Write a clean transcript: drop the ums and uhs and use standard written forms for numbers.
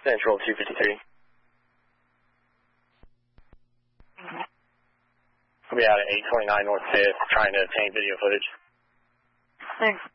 Central 253. We'll be out at 829 North 5th trying to obtain video footage. Thanks.